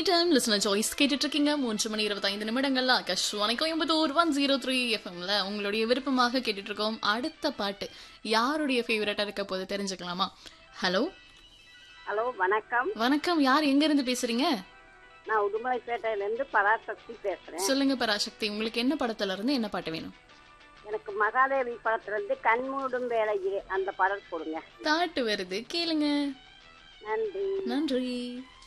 Time listener choice கேட்டுட்டு இருக்கீங்க 3 மணி 25 நிமிடங்கள்ல ஆகாஷ்வாணி கோயம்புத்தூர் 103 எஃப்எம்ல உங்களுடைய விருப்பமாக கேட்டுட்டு இருக்கோம். அடுத்த பாட்டு யாருடைய ஃபேவரட்டா இருக்க போது தெரிஞ்சுக்கலாமா? ஹலோ ஹலோ வணக்கம். வணக்கம், யார் எங்க இருந்து பேசுறீங்க? நான் உடுமலைப்பேட்டையில இருந்து பராசக்தி பேசுறேன். சொல்லுங்க பராசக்தி, உங்களுக்கு என்ன படத்துல இருந்து என்ன பாட்டு வேணும்? எனக்கு மகாதேவி படத்துல இருந்து கண்மூடும் வேளையிலே அந்த படம் கொடுங்க. பாட்டு வருது, கேளுங்க. நன்றி. நன்றி.